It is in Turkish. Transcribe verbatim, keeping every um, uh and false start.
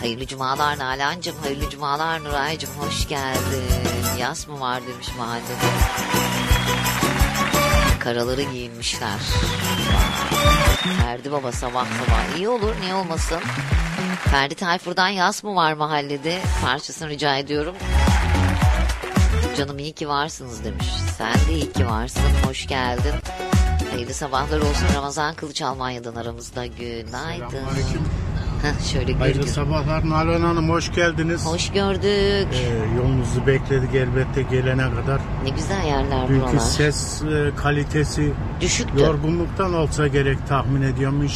Hayırlı cumalar Nalan'cığım, hayırlı cumalar Nuray'cığım, hoş geldin. Yas mı var demiş mahallede. Karaları giyinmişler. Ferdi Baba sabah sabah. İyi olur, niye olmasın. Ferdi Tayfur'dan yas mı var mahallede? Parçasını rica ediyorum. Canım iyi ki varsınız demiş. Sen de iyi ki varsın, hoş geldin. Hayırlı sabahlar olsun. Ramazan Kılıç Almanya'dan aramızda. Günaydın. Selamünaleyküm. Heh, şöyle Hayırlı gül gül. sabahlar Nalan Hanım, hoş geldiniz. Hoş gördük. Ee, yolunuzu bekledik elbette gelene kadar. Ne güzel yerler Çünkü buralar. ses e, kalitesi Düşüktü. yorgunluktan olsa gerek tahmin ediyorum.